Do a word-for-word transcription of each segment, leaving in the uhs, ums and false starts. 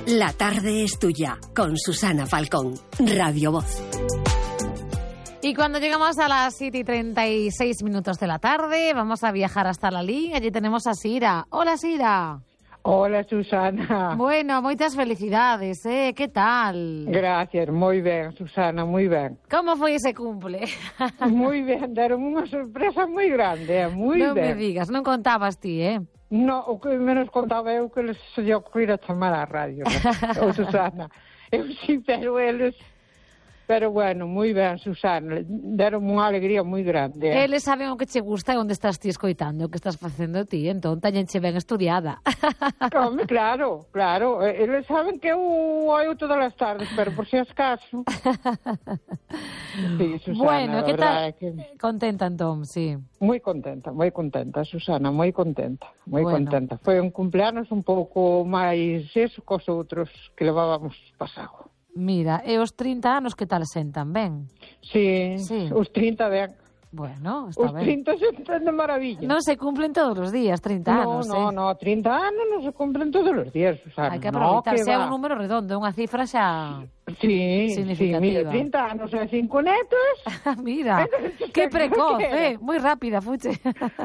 La tarde es tuya, con Susana Falcón, Radio Voz. Y cuando llegamos a las siete y treinta y seis minutos de la tarde, vamos a viajar hasta Lalín. Allí tenemos a Sira. Hola, Sira. Hola, Susana. Bueno, moitas felicidades, eh? Que tal? Gracias, moi ben, Susana, moi ben. Como foi ese cumple? Moi ben, deron unha sorpresa moi grande, eh? moi non ben. Non me digas, non contabas ti, eh? No, o que menos contaba eu que les se lle ocurrira chamar á radio, o Susana. Eu sí, pero eles... Pero bueno, moi ben, Susana, deron unha alegría moi grande. Eh? Eles saben o que che gusta e onde estás ti escoitando, o que estás facendo ti, entón tañenche ben estudiada. Come, claro, claro, eles saben que eu oio todas as tardes, pero por si acaso. Sí, Susana, bueno, que tal? Que... Contenta entón, sí. Moi contenta, moi contenta, Susana, moi contenta, moi bueno. contenta. Foi un cumpleanos un pouco máis eso cos outros que levábamos pasado. Mira, e os trinta anos que tal sentan, ben? Sí, sí. Os trinta ben. Bueno, está os ben. Os trinta sentan de maravilla. Non se cumplen todos os días, trinta no, anos, No, eh? no, no, trinta anos non se cumplen todos os días, Susana. Hai que aproveitar, no, que sea va. un número redondo, unha cifra xa sí, significativa. Sí, mira, trinta anos e cinco netos. Mira, que precoz, eh? Moi rápida, fuche.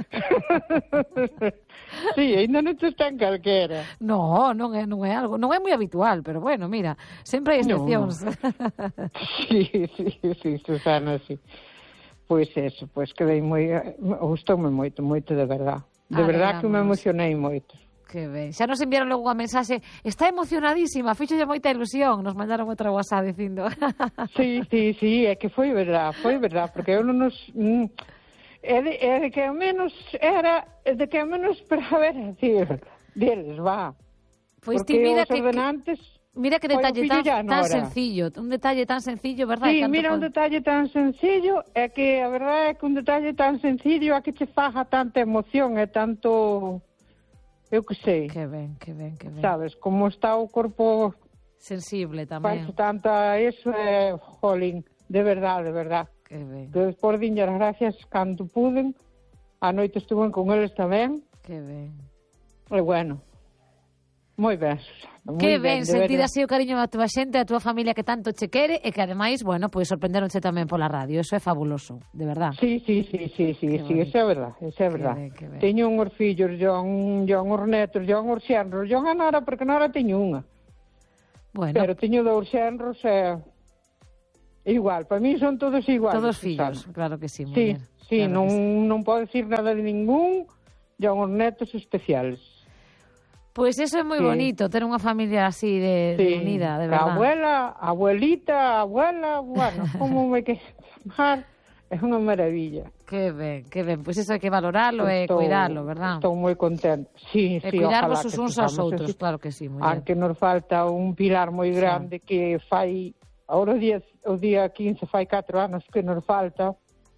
Sí, ainda non te están calquera. No, non é, non é algo, non é moi habitual, pero bueno, mira, sempre hai excepcións. No. Sí, sí, sí, Susana, sí. Pois eso, pois quedei moi, gustoume moito, moito de verdad. De verdad que me emocionei moito. Que ben. Xa nos enviaron logo unha mensaxe, está emocionadísima, fíxolle moita ilusión, nos mandaron outra WhatsApp dicindo. Sí, sí, sí, é que foi verdad, foi verdad, porque eu non nos... Mm, é, de, é de que ao menos era, é de que ao menos esperaba era decir, deles, va. Pois porque ti mira os que... ordenantes... Mira que detalle tan, tan sencillo, un detalle tan sencillo, verdad? Sí, mira, un detalle tan sencillo, é que a verdade é que un detalle tan sencillo é que che faja tanta emoción e tanto, eu que sei. Que ben, que ben, que ben. Sabes, como está o corpo... Sensible tamén. Faz tanta, eso é, jolín, de verdade, de verdade. Que ben. Que despois dinlle as gracias cando puden, a noite estuven con eles tamén. Que ben. E bueno, moi ben, Susana. Que ben, sentir así o cariño da túa xente, a túa familia que tanto che quere e que ademais, bueno, pois pues, sorprenderonche tamén pola radio, eso é fabuloso, de verdad. Sí, sí, sí, sí, sí, sí, eso é verdad, eso é verdad. Teño unhos fillos, yon, yon os netos, yon os xenros, yon a Nara, porque Nara teño unha. Bueno. Pero teño dous xenros e... Igual, para mí son todos iguales. Todos fillos, Susana. Claro que sí, muller. Sí, sí, claro non, sí. non podo decir nada de ningún, yon os netos especiales. Pois pues eso é moi sí. bonito, ter unha familia así de, sí. de unida, de verdad. A abuela, abuelita, abuela, bueno, como me que chamar, é unha maravilla. Que ben, que ben, pois pues eso hai que valoralo e cuidalo, verdad? Estou moi contenta. Sí, e sí, cuidarvos os uns aos outros, así, claro que sí, muller. Aunque nos falta un pilar moi grande sí. que fai, ahora o día, o día quince fai catro anos que nos falta.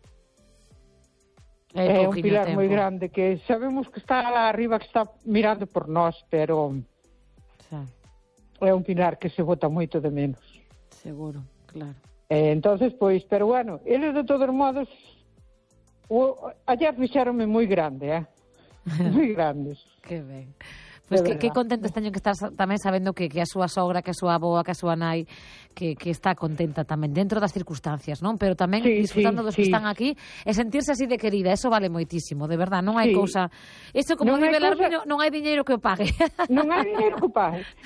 É, é un pilar tempo. moi grande que sabemos que está lá arriba, que está mirando por nós, pero sí. é un pilar que se bota moito de menos. Seguro, claro. Eh, entonces, pois, pero bueno, eles de todos modos o, ayer fixeronme moi grande, eh? moi grandes. Que ben. Pois pues que, que contentos teño que estar tamén sabendo que, que a súa sogra, que a súa aboa, que a súa nai que, que está contenta tamén dentro das circunstancias, non? Pero tamén sí, disfrutando sí, dos que sí. están aquí e sentirse así de querida, eso vale moitísimo, de verdad, non hai sí. cousa... Eso como dice Belarmiño, cosa... non hai diñeiro que o pague. Non hai diñeiro que o pague.